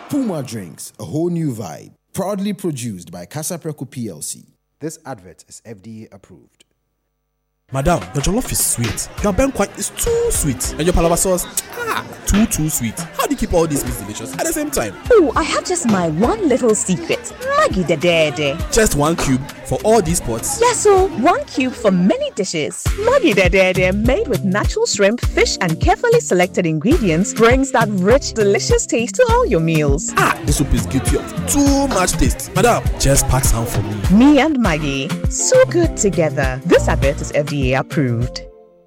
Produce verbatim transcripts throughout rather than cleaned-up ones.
Puma Drinks, a whole new vibe. Proudly produced by Casapreco P L C. This advert is F D A approved. Madam, your jollof is sweet. Your banquet is too sweet. And your palava sauce, ah, too, too sweet. How do you keep all these meats delicious at the same time? Oh, I have just my one little secret. Maggi de Dede. Just one cube for all these pots? Yes, so one cube for many dishes. Maggi de Dede, made with natural shrimp, fish, and carefully selected ingredients, brings that rich, delicious taste to all your meals. Ah, this soup is guilty of too much taste. Madam, just pack some for me. Me and Maggie, so good together. This advert is F D A approved.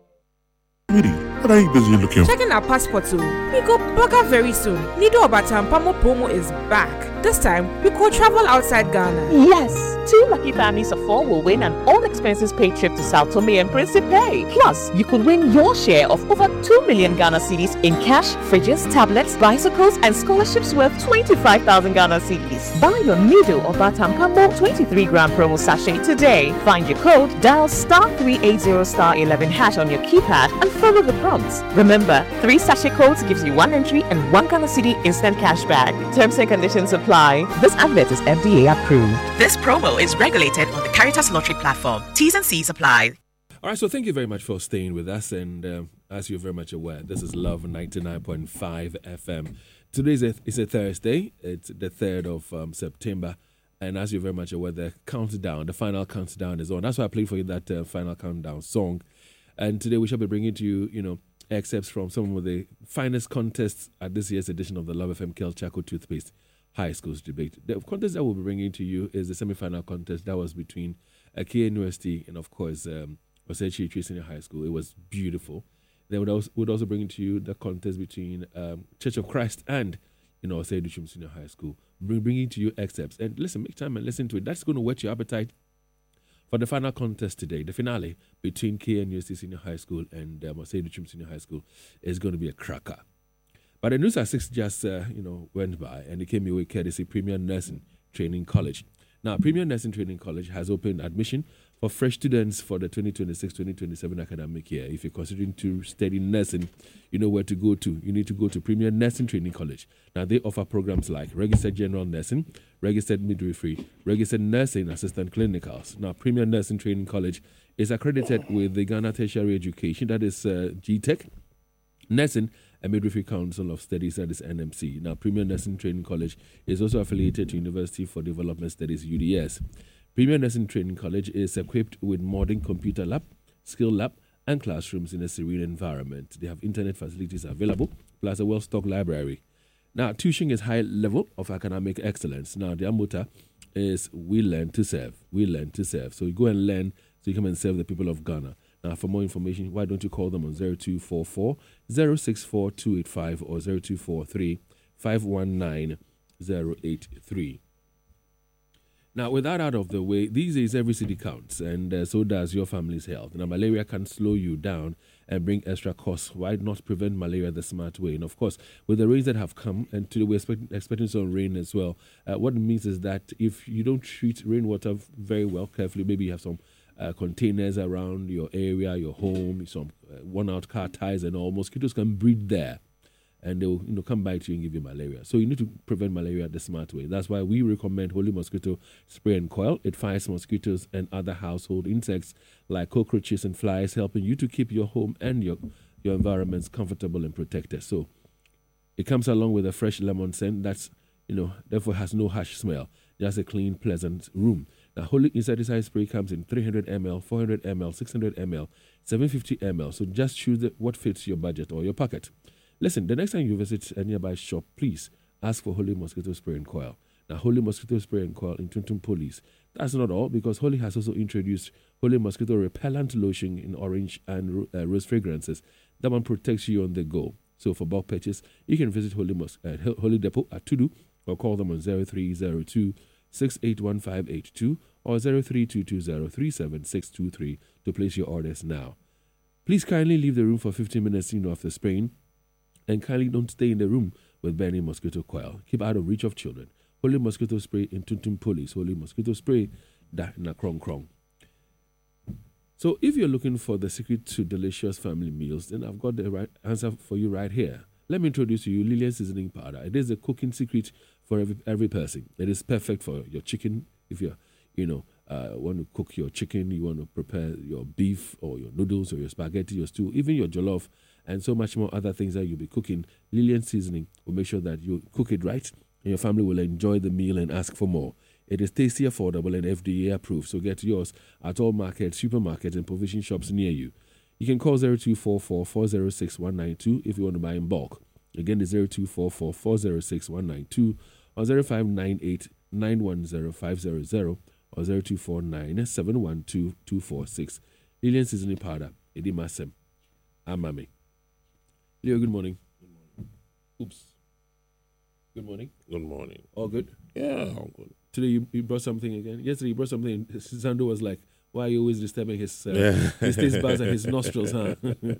Really? What are you busy looking for? Checking our passports. We go burger very soon. Nido Obatam Pamo Pomo is back. This time, we go travel outside Ghana. Yes, two lucky families of four will win an all-expenses-paid trip to Sao Tome and Principe. Plus, you could win your share of over two million Ghana cedis in cash, fridges, tablets, bicycles, and scholarships worth twenty-five thousand Ghana cedis. Buy your Nido Obatam Pamo twenty-three gram promo sachet today. Find your code, dial star three eighty star eleven hash on your keypad, and follow the prompts. Remember, three sachet codes gives you one entry and one Ghana cedi instant cash back. Terms and conditions apply. This advert is F D A approved. This promo is regulated on the Caritas Lottery platform. T's and C's apply. All right, so thank you very much for staying with us. And um, as you're very much aware, this is Love ninety-nine point five F M. Today is a, is a Thursday. It's the third of um, September. And as you're very much aware, the countdown, the final countdown is on. That's why I played for you that uh, final countdown song. And today we shall be bringing to you, you know, excerpts from some of the finest contests at this year's edition of the Love F M Kel Chaco Toothpaste High Schools Debate. The contest that we'll be bringing to you is the semi-final contest that was between K University and, of course, um, Osechi Tree Senior High School. It was beautiful. Then we'd also, we'd also bring to you the contest between um, Church of Christ and, you know, Osechi Senior High School. Bring, bringing to you excerpts. And listen, make time and listen to it. That's going to whet your appetite for the final contest today. The finale between K N U S T Senior High School and um, Osechi Senior High School is going to be a cracker. But the news at six just, uh, you know, went by, and it came your way courtesy Premier Nursing Training College. Now, Premier Nursing Training College has opened admission for fresh students for the twenty twenty-six twenty twenty-seven academic year. If you're considering to study nursing, you know where to go to. You need to go to Premier Nursing Training College. Now, they offer programs like Registered General Nursing, Registered Midwifery, Registered Nursing Assistant Clinicals. Now, Premier Nursing Training College is accredited with the Ghana Tertiary Education, that is uh, G Tech, Nursing and Midwifery Council of Studies, that is N M C. Now, Premier Nursing Training College is also affiliated to University for Development Studies, U D S. Premier Nursing Training College is equipped with modern computer lab, skill lab, and classrooms in a serene environment. They have internet facilities available, plus a well-stocked library. Now, tuition is high level of academic excellence. Now, their motto is we learn to serve. We learn to serve. So you go and learn so you come and serve the people of Ghana. Now, for more information, why don't you call them on zero two four four, zero six four two eight five or zero two four three, five one nine, zero eight three. Now, with that out of the way, these days every city counts, and uh, so does your family's health. Now, malaria can slow you down and bring extra costs. Why not prevent malaria the smart way? And of course, with the rains that have come, and today we're expect, expecting some rain as well, uh, what it means is that if you don't treat rainwater very well, carefully, maybe you have some Uh, containers around your area, your home, some uh, worn-out car tires and all, mosquitoes can breed there, and they'll you know come bite you and give you malaria. So you need to prevent malaria the smart way. That's why we recommend Holy Mosquito Spray and Coil. It fights mosquitoes and other household insects like cockroaches and flies, helping you to keep your home and your your environments comfortable and protected. So it comes along with a fresh lemon scent that's you know therefore has no harsh smell, just a clean, pleasant room. Now, Holy Insecticide Spray comes in three hundred milliliters, four hundred milliliters, six hundred milliliters, seven hundred fifty milliliters. So just choose the, what fits your budget or your pocket. Listen, the next time you visit a nearby shop, please ask for Holy Mosquito Spray and Coil. Now, Holy Mosquito Spray and Coil in Tuntum Police. That's not all, because Holy has also introduced Holy Mosquito Repellent Lotion in orange and uh, rose fragrances. That one protects you on the go. So for bulk purchase, you can visit Holy, Mos- uh, Holy Depot at Tudu or call them on zero three zero two, six eight one five eight two or zero three two two zero three seven six two three to place your orders now. Please kindly leave the room for fifteen minutes you know, after spraying, and kindly don't stay in the room with burning mosquito coil. Keep out of reach of children. Holy Mosquito Spray in Tuntum Police. Holy Mosquito Spray da na krong krong. So if you're looking for the secret to delicious family meals, then I've got the right answer for you right here. let me introduce to you Lillian seasoning powder. It is a cooking secret for every, every person. It is perfect for your chicken. If you're, you know, uh, want to cook your chicken, you want to prepare your beef or your noodles or your spaghetti, your stew, even your jollof, and so much more other things that you'll be cooking. Lillian seasoning will make sure that you cook it right, and your family will enjoy the meal and ask for more. It is tasty, affordable, and F D A approved. So get yours at all markets, supermarkets, and provision shops near you. You can call zero two four four, four zero six, one nine two if you want to buy in bulk. Again, it's zero two four four, four zero six, one nine two or zero five nine eight, nine one zero, five zero zero or zero two four nine, seven one two, two four six. Lillian seasoning powder. Edi Masem. Amame. Leo, good morning. Good morning. Oops. Good morning. Good morning. All good? Yeah, all good. Today you, you brought something again. Yesterday you brought something. Sando was like, "Why are you always disturbing his uh, his taste buds and his nostrils, huh?"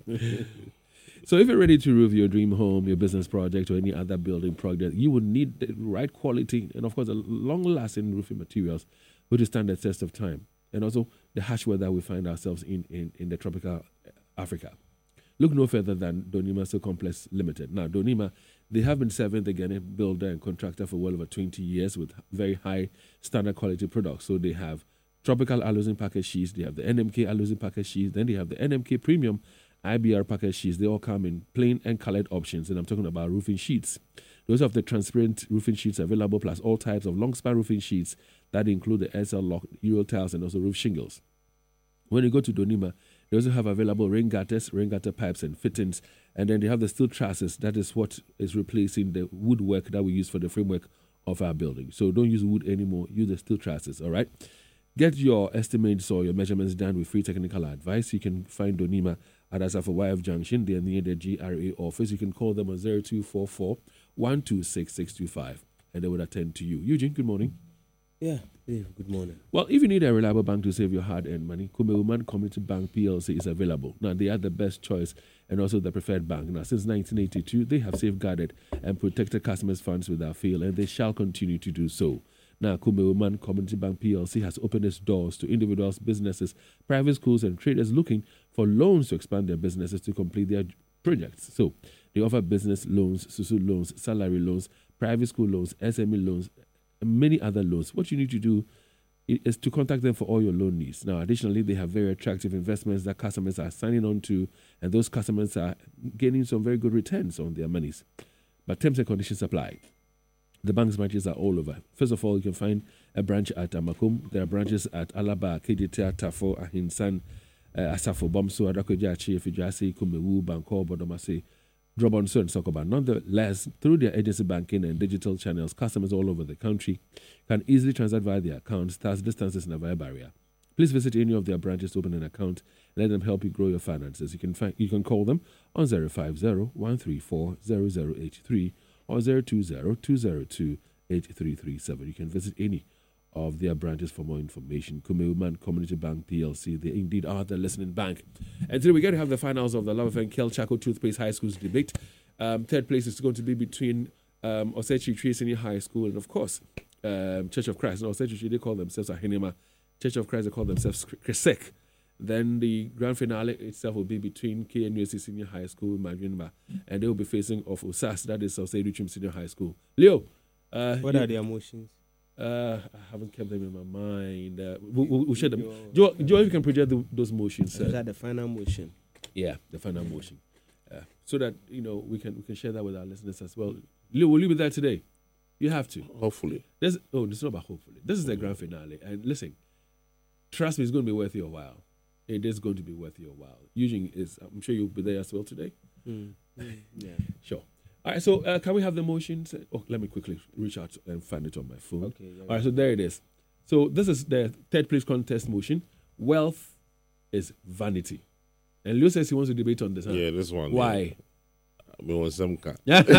So if you're ready to roof your dream home, your business project, or any other building project, you will need the right quality and, of course, a long-lasting roofing materials which will stand the test of time. And also the harsh weather we find ourselves in in, in the tropical Africa. Look no further than Donima Steel Complex Limited. Now, Donima, they have been serving the Ghanaian builder and contractor for well over twenty years with very high standard quality products. So they have tropical aluminum package sheets, they have the N M K aluminum package sheets, then they have the N M K premium I B R package sheets. They all come in plain and colored options, and I'm talking about roofing sheets. Those have the transparent roofing sheets available, plus all types of long span roofing sheets that include the S L lock, Euro tiles, and also roof shingles. When you go to Donima, they also have available rain gutters, rain gutter pipes and fittings, and then they have the steel trusses. That is what is replacing the woodwork that we use for the framework of our building. So don't use wood anymore, use the steel trusses, all right? Get your estimates or your measurements done with free technical advice. You can find Donima at Asafo Y F Junction. They're near the G R A office. You can call them on zero two four four, one two six, six two five, and they will attend to you. Eugene, good morning. Yeah, Dave, good morning. Well, if you need a reliable bank to save your hard-earned money, Kumeuman Community Bank P L C is available. Now, they are the best choice and also the preferred bank. Now, since nineteen eighty-two, they have safeguarded and protected customers' funds without fail, and they shall continue to do so. Now, Kumeuman Community Bank P L C has opened its doors to individuals, businesses, private schools, and traders looking for loans to expand their businesses to complete their projects. So, they offer business loans, Susu loans, salary loans, private school loans, S M E loans, and many other loans. What you need to do is to contact them for all your loan needs. Now, additionally, they have very attractive investments that customers are signing on to, and those customers are gaining some very good returns on their monies. But terms and conditions apply. The bank's branches are all over. First of all, you can find a branch at Amakum. There are branches at Alaba, K D T, Tafo, Ahinsan, uh, Asafo, Bomso, Adakojachi, Fijasi, Kumewu, Banko, Bodomase, Drobonso, and Sokoba. Nonetheless, through their agency banking and digital channels, customers all over the country can easily transact via their accounts, thus distances never a barrier. Please visit any of their branches to open an account and let them help you grow your finances. You can find, you can call them on zero five zero, one three four, zero zero eight three or zero two zero, two zero two, eight three three seven. You can visit any of their branches for more information. Kumeuman Community Bank P L C, they indeed are the listening bank. And today we're going to have the finals of the Love and Kel Chaco Toothpaste High School's debate. Um, third place is going to be between um, Osechi Tree Senior High School and, of course, um, Church of Christ. No, Osechi Tree, they call themselves Ahenema. Church of Christ, they call themselves Kresek. Then the grand finale itself will be between K N U S C Senior High School, Madrinba, and they will be facing off U S A S, that is South Richmond Senior High School. Leo, uh, what you, are the emotions? Uh, I haven't kept them in my mind. Uh, we'll, we'll, we'll share them. Joe, Joe, if you can project the, those motions. Uh, is that the final motion? Yeah, the final motion. Uh, so that, you know, we can we can share that with our listeners as well. Leo, will you be there today? You have to. Hopefully. There's, oh, it's not about hopefully. This is the grand finale. And listen, trust me, it's going to be worth your while. It is going to be worth your while. Eugene is, I'm sure you'll be there as well today. Mm. Mm. Yeah. Sure. All right, so uh, can we have the motions? Oh, let me quickly reach out and find it on my phone. Okay. Yeah, All right, so there it is. So this is the third place contest motion. Wealth is vanity. And Leo says he wants to debate on this. Huh? Yeah, this one. Why? Yeah. We want some car. But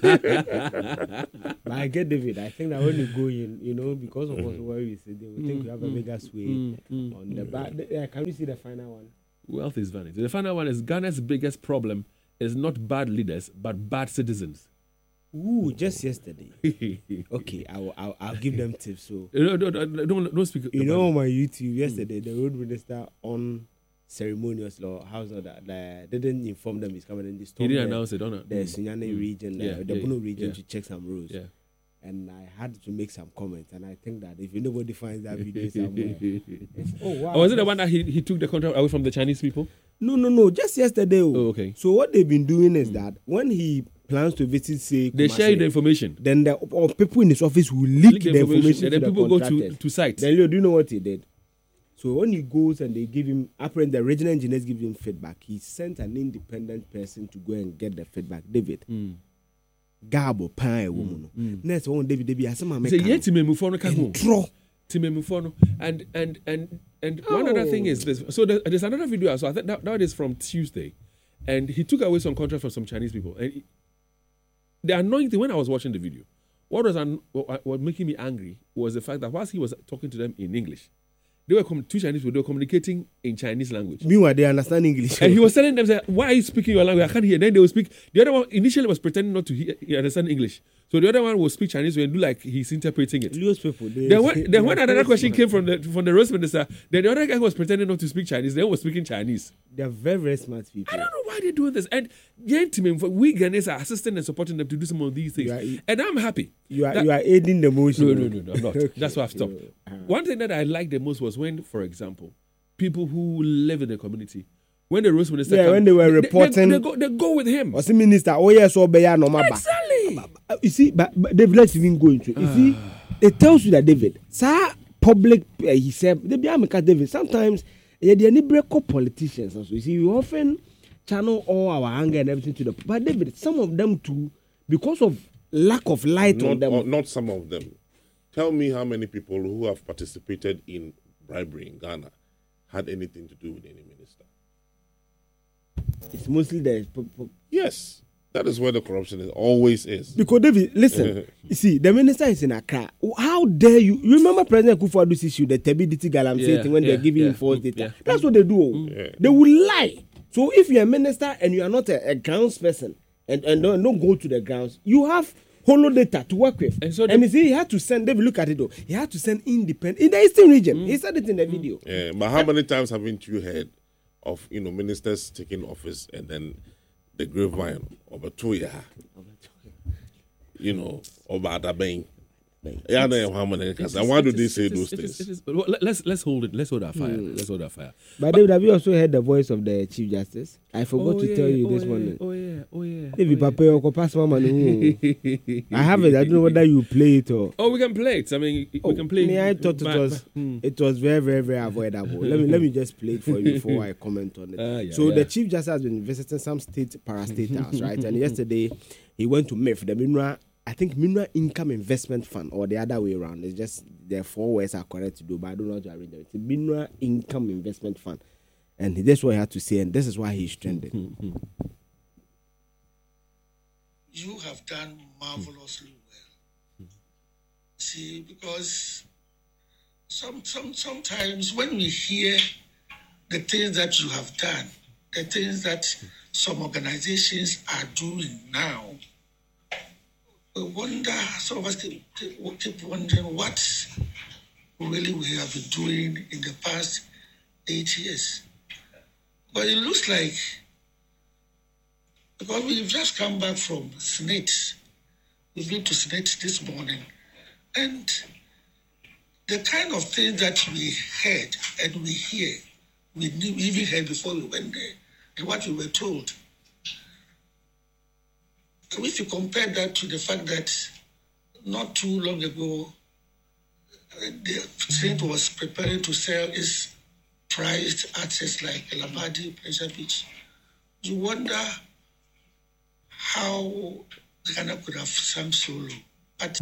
I get David. I think that when you go in, you know, because of what we said, they will mm, think you have a bigger sway mm, mm, on the back. Yeah, can you see the final one? Wealth is vanity. The final one is Ghana's biggest problem is not bad leaders, but bad citizens. Ooh, just yesterday. Okay, I'll, I'll I'll give them tips. So no, no, no, don't, don't speak. You know, on my YouTube yesterday, mm. the road minister on ceremoniously or how's that? They didn't inform them he's coming in this. He didn't announce it, don't it? The mm. Sunyani mm. region, yeah, uh, the yeah, Bono region yeah. to check some rules. Yeah. And I had to make some comments, and I think that if nobody finds that video somewhere, it's, oh wow! Or was it the one that he, he took the contract away from the Chinese people? No, no, no. Just yesterday. Oh, okay. So what they've been doing is mm. that when he plans to visit, say, they Kumasi, share the information. Then the or people in his office will leak, leak the, the information. And then to people the go to to site. Then you do you know what he did? So when he goes and they give him, apparently the regional engineers give him feedback. He sent an independent person to go and get the feedback. David. Mm. Gabo pie woman. Next one, David, David, I said, say yet to me move on. Draw to me move on. And and and and one other thing is this. So there, there's another video. So I think that, that is from Tuesday, and he took away some contracts from some Chinese people. And he, the annoying thing when I was watching the video, what was un, what, what making me angry was the fact that whilst he was talking to them in English, they were com- two Chinese people. They were communicating in Chinese language. Meanwhile, they understand English. And he was telling them, "Why are you speaking your language? I can't hear." And then they would speak. The other one initially was pretending not to hear, he understand English. So the other one will speak Chinese and do like he's interpreting it. Those people. They, then when, then when another question came from the from the roast minister, then the other guy was pretending not to speak Chinese. They were speaking Chinese. They are very very smart people. I don't know why they're doing this. And we Ghanaians are assisting and supporting them to do some of these things. Are, and I'm happy. You are that, you are aiding the motion. No, no, no, no I'm not. That's why I've stopped. Uh-huh. One thing that I liked the most was when, for example, people who live in the community, when the roast minister yeah, come, when they were they, reporting, they, they, go, they go with him. Was the minister? Oh yes, oh beya no maba. Exactly. You see, but, but David, let's even go into it. You uh. see, it tells you that David, sir, public, uh, he said, they be David. Sometimes, yeah, they need break up politicians. Also, you see, we often channel all our anger and everything to the. But David, some of them too, because of lack of light not, on them. Or not some of them. Tell me how many people who have participated in bribery in Ghana had anything to do with any minister. It's mostly the... Yes, that is where the corruption is, always is. Because, David, listen, you see, the minister is in Accra. How dare you... You remember President Kufuor's issue, the Tebidity Galamsey yeah, thing, when yeah, they're giving yeah, him false data? Yeah, That's yeah. what they do. Yeah. They will lie. So if you're a minister and you are not a, a grounds person and, and don't, don't go to the grounds, you have hollow data to work with. And, so and you see, he had to send... David, look at it though. He had to send independent... In the Eastern region. Mm. He said it in the video. Yeah, but how many times haven't you heard of, you know, ministers taking office and then the grapevine of a two-year, you know, of Adabeng. Yeah, and why do they say those things? Let's let's hold it. Let's hold our fire. Mm. Let's hold our fire. But, but David, have you also heard the voice of the Chief Justice? I forgot oh to yeah, tell you oh this yeah, morning. Oh yeah, oh yeah. If Papa oh, pass mama, I have it. I don't know whether you play it or. Oh, we can play it. I mean, we oh, can play. Me, I thought it was hmm. it was very very very avoidable. let me let me just play it for you before I comment on it. Uh, yeah, so yeah. the Chief Justice has been visiting some state parastate house, right? And yesterday he went to M I F, the Mineral. I think Mineral Income Investment Fund, or the other way around. It's just the four words are correct to do, but I don't know how to arrange it. It's the Mineral Income Investment Fund, and this is what he had to say, and this is why he's trending. Mm-hmm. You have done marvelously well. Mm-hmm. See, because some some sometimes when we hear the things that you have done, the things that some organizations are doing now, we wonder, some of us keep, keep wondering what really we have been doing in the past eight years. But it looks like, because we've just come back from Senate, we've been to Senate this morning, and the kind of things that we heard and we hear, we knew, we even heard before we went there, and what we were told. If you compare that to the fact that not too long ago, the Senate was preparing to sell its prized assets like Labadi, Pleasure Beach, you wonder how Ghana could have sunk so low. But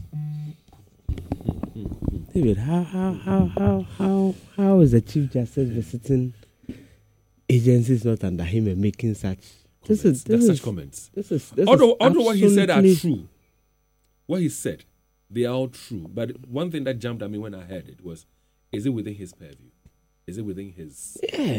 David, how how how how how how is the Chief Justice visiting agencies not under him and making such? This is, this That's is, such comments. This is, this although is although what he said are true. What he said, they are all true. But one thing that jumped at me when I heard it was, is it within his purview? Is it within his... Yeah.